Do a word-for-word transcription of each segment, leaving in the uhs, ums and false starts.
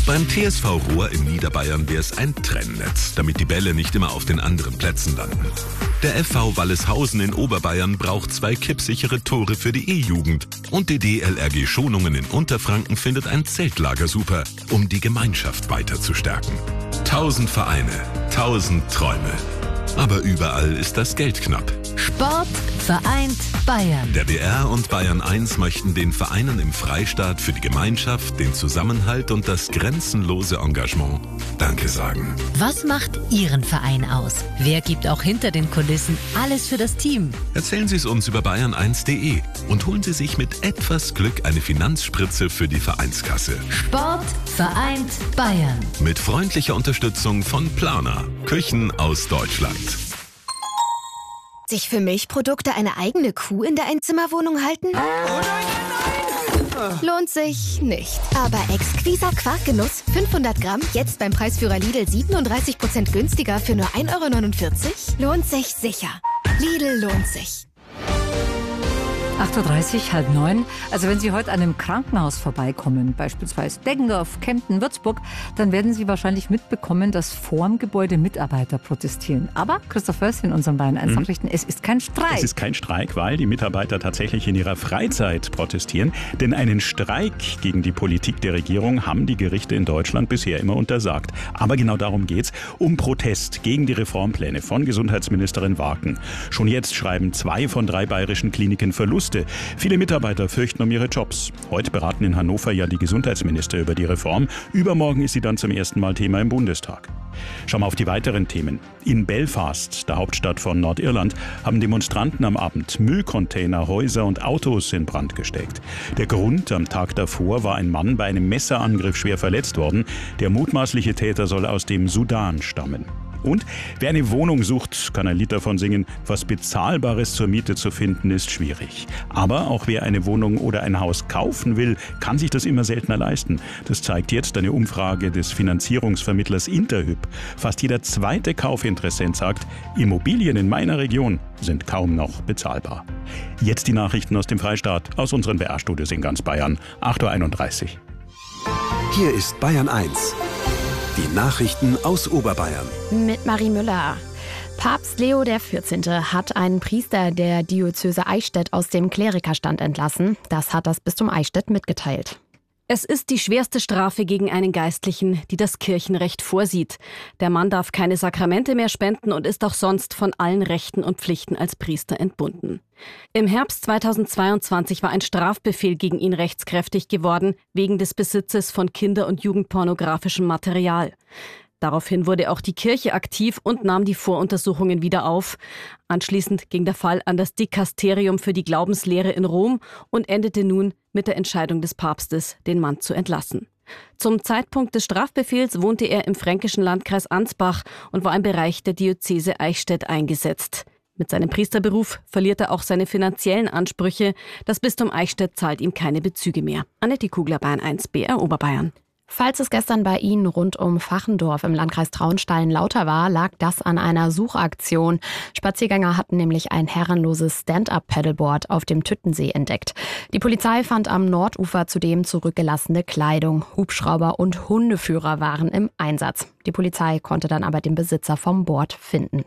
Beim T S V Ruhr in Niederbayern wäre es ein Trennnetz, damit die Bälle nicht immer auf den anderen Plätzen landen. Der F V Walleshausen in Oberbayern braucht zwei kippsichere Tore für die E-Jugend. Und die D L R G Schonungen in Unterfranken findet ein Zeltlager super, um die Gemeinschaft weiter zu stärken. Tausend Vereine, tausend Träume. Aber überall ist das Geld knapp. Sport vereint Bayern. Der B R und Bayern eins möchten den Vereinen im Freistaat für die Gemeinschaft, den Zusammenhalt und das grenzenlose Engagement Danke sagen. Was macht Ihren Verein aus? Wer gibt auch hinter den Kulissen alles für das Team? Erzählen Sie es uns über bayern eins punkt de und holen Sie sich mit etwas Glück eine Finanzspritze für die Vereinskasse. Sport vereint Bayern. Mit freundlicher Unterstützung von Plana, Küchen aus Deutschland. Sich für Milchprodukte eine eigene Kuh in der Einzimmerwohnung halten? Lohnt sich nicht. Aber Exquisa Quarkgenuss fünfhundert Gramm, jetzt beim Preisführer Lidl siebenunddreißig Prozent günstiger für nur ein Euro neunundvierzig? Lohnt sich sicher. Lidl lohnt sich. acht Uhr dreißig, halb neun. Also wenn Sie heute an einem Krankenhaus vorbeikommen, beispielsweise Deggendorf, Kempten, Würzburg, dann werden Sie wahrscheinlich mitbekommen, dass vorm Gebäude Mitarbeiter protestieren. Aber Christoph Förster in unseren Bayern eins Nachrichten, mhm. es ist kein Streik. Es ist kein Streik, weil die Mitarbeiter tatsächlich in ihrer Freizeit protestieren. Denn einen Streik gegen die Politik der Regierung haben die Gerichte in Deutschland bisher immer untersagt. Aber genau darum geht's, um Protest gegen die Reformpläne von Gesundheitsministerin Waken. Schon jetzt schreiben zwei von drei bayerischen Kliniken Verlust. Viele Mitarbeiter fürchten um ihre Jobs. Heute beraten in Hannover ja die Gesundheitsminister über die Reform. Übermorgen ist sie dann zum ersten Mal Thema im Bundestag. Schauen wir auf die weiteren Themen. In Belfast, der Hauptstadt von Nordirland, haben Demonstranten am Abend Müllcontainer, Häuser und Autos in Brand gesteckt. Der Grund: Am Tag davor war ein Mann bei einem Messerangriff schwer verletzt worden. Der mutmaßliche Täter soll aus dem Sudan stammen. Und wer eine Wohnung sucht, kann ein Lied davon singen, was Bezahlbares zur Miete zu finden, ist schwierig. Aber auch wer eine Wohnung oder ein Haus kaufen will, kann sich das immer seltener leisten. Das zeigt jetzt eine Umfrage des Finanzierungsvermittlers Interhyp. Fast jeder zweite Kaufinteressent sagt, Immobilien in meiner Region sind kaum noch bezahlbar. Jetzt die Nachrichten aus dem Freistaat, aus unseren B R-Studios in ganz Bayern. acht Uhr einunddreißig. Hier ist Bayern eins. Die Nachrichten aus Oberbayern. Mit Marie Müller. Papst Leo der vierzehnte. hat einen Priester der Diözese Eichstätt aus dem Klerikerstand entlassen. Das hat das Bistum Eichstätt mitgeteilt. Es ist die schwerste Strafe gegen einen Geistlichen, die das Kirchenrecht vorsieht. Der Mann darf keine Sakramente mehr spenden und ist auch sonst von allen Rechten und Pflichten als Priester entbunden. Im Herbst zweitausendzweiundzwanzig war ein Strafbefehl gegen ihn rechtskräftig geworden, wegen des Besitzes von kinder- und jugendpornografischem Material. Daraufhin wurde auch die Kirche aktiv und nahm die Voruntersuchungen wieder auf. Anschließend ging der Fall an das Dikasterium für die Glaubenslehre in Rom und endete nun mit der Entscheidung des Papstes, den Mann zu entlassen. Zum Zeitpunkt des Strafbefehls wohnte er im fränkischen Landkreis Ansbach und war im Bereich der Diözese Eichstätt eingesetzt. Mit seinem Priesterberuf verliert er auch seine finanziellen Ansprüche. Das Bistum Eichstätt zahlt ihm keine Bezüge mehr. Annette Kugler, Bayern eins, B R Oberbayern. Falls es gestern bei Ihnen rund um Fachendorf im Landkreis Traunstein lauter war, lag das an einer Suchaktion. Spaziergänger hatten nämlich ein herrenloses Stand-up-Paddleboard auf dem Tüttensee entdeckt. Die Polizei fand am Nordufer zudem zurückgelassene Kleidung. Hubschrauber und Hundeführer waren im Einsatz. Die Polizei konnte dann aber den Besitzer vom Board finden.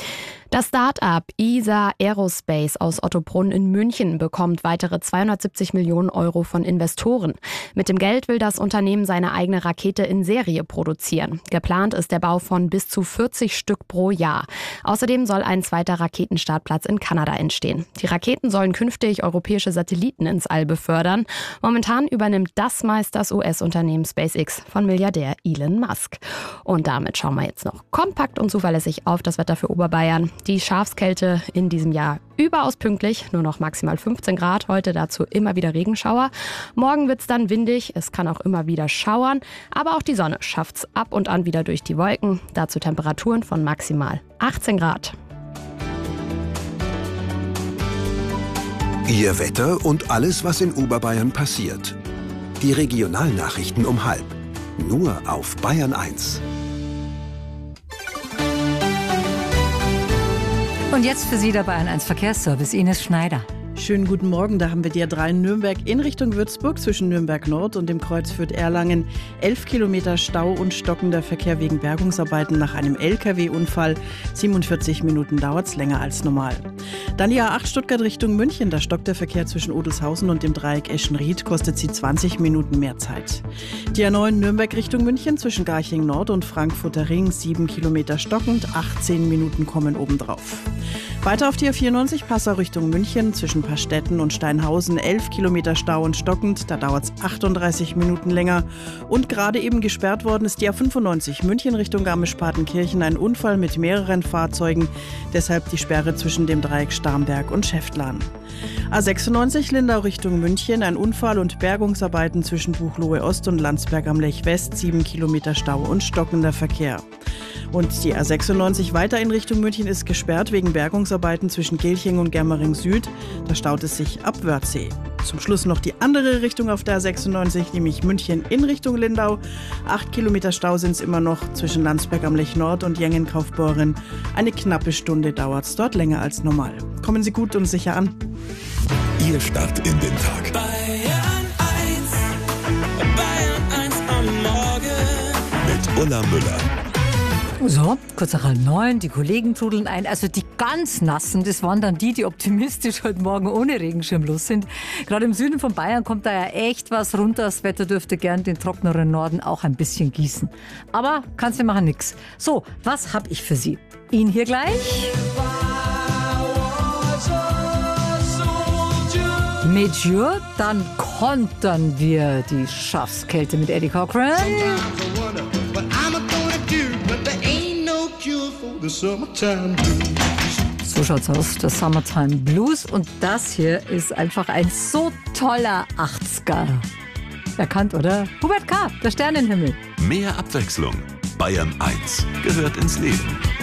Das Start-up I S A Aerospace aus Ottobrunn in München bekommt weitere zweihundertsiebzig Millionen Euro von Investoren. Mit dem Geld will das Unternehmen seine eigene Rakete in Serie produzieren. Geplant ist der Bau von bis zu vierzig Stück pro Jahr. Außerdem soll ein zweiter Raketenstartplatz in Kanada entstehen. Die Raketen sollen künftig europäische Satelliten ins All befördern. Momentan übernimmt das meist das U S-Unternehmen SpaceX von Milliardär Elon Musk. Und damit schauen wir jetzt noch kompakt und zuverlässig auf das Wetter für Oberbayern. Die Schafskälte in diesem Jahr überaus pünktlich, nur noch maximal fünfzehn Grad. Heute dazu immer wieder Regenschauer. Morgen wird es dann windig, es kann auch immer wieder schauern. Aber auch die Sonne schafft es ab und an wieder durch die Wolken. Dazu Temperaturen von maximal achtzehn Grad. Ihr Wetter und alles, was in Oberbayern passiert. Die Regionalnachrichten um halb. Nur auf Bayern eins. Und jetzt für Sie der Bayern eins Verkehrsservice, Ines Schneider. Schönen guten Morgen, da haben wir die A drei Nürnberg in Richtung Würzburg zwischen Nürnberg Nord und dem Kreuz Fürth-Erlangen. elf Kilometer Stau und stockender Verkehr wegen Bergungsarbeiten nach einem L K W-Unfall. siebenundvierzig Minuten dauert es länger als normal. Dann die A acht Stuttgart Richtung München, da stockt der Verkehr zwischen Odelshausen und dem Dreieck Eschenried, kostet sie zwanzig Minuten mehr Zeit. Die A neun Nürnberg Richtung München zwischen Garching Nord und Frankfurter Ring, sieben Kilometer stockend, achtzehn Minuten kommen obendrauf. Weiter auf die A vierundneunzig Passau Richtung München zwischen Pastetten und Steinhausen, elf Kilometer Stau und stockend, da dauert es achtunddreißig Minuten länger. Und gerade eben gesperrt worden ist die A fünfundneunzig München Richtung Garmisch-Partenkirchen, ein Unfall mit mehreren Fahrzeugen, deshalb die Sperre zwischen dem Dreieck Starnberg und Schäftlarn. A sechsundneunzig Lindau Richtung München, ein Unfall und Bergungsarbeiten zwischen Buchloe Ost und Landsberg am Lech West, sieben Kilometer Stau und stockender Verkehr. Und die A sechsundneunzig weiter in Richtung München ist gesperrt wegen Bergungsarbeiten zwischen Gelching und Germering Süd. Da staut es sich ab Wörthsee. Zum Schluss noch die andere Richtung auf der A sechsundneunzig, nämlich München in Richtung Lindau. Acht Kilometer Stau sind es immer noch zwischen Landsberg am Lech Nord und Jengen-Kaufbeuren. Eine knappe Stunde dauert es dort länger als normal. Kommen Sie gut und sicher an. Ihr Start in den Tag. Bayern eins, Bayern eins am Morgen. Mit Ulla Müller. So, kurz nach halb neun, die Kollegen trudeln ein. Also die ganz Nassen, das waren dann die, die optimistisch heute Morgen ohne Regenschirm los sind. Gerade im Süden von Bayern kommt da ja echt was runter. Das Wetter dürfte gern den trockeneren Norden auch ein bisschen gießen. Aber kannst du machen nix. So, was hab ich für Sie? Ihn hier gleich. Mit Jür, dann kontern wir die Schafskälte mit Eddie Cochran. So schaut's aus, der Summertime Blues. Und das hier ist einfach ein so toller achtziger. Erkannt, oder? Hubert K., der Sternenhimmel. Mehr Abwechslung. Bayern eins gehört ins Leben.